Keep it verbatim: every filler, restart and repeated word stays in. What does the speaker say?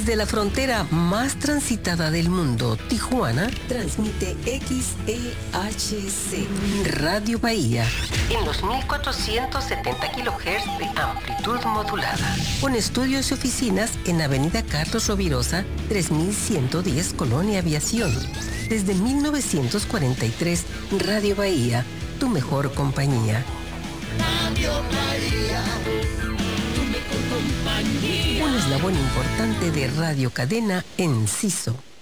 Desde la frontera más transitada del mundo, Tijuana, transmite X E H C, Radio Bahía, en los mil cuatrocientos setenta kilohertz de amplitud modulada, con estudios y oficinas en Avenida Carlos Rovirosa, tres mil ciento diez, Colonia Aviación. Desde mil novecientos cuarenta y tres, Radio Bahía, tu mejor compañía. Radio Bahía, tu mejor compañía. Un eslabón importante de Radio Cadena Enciso.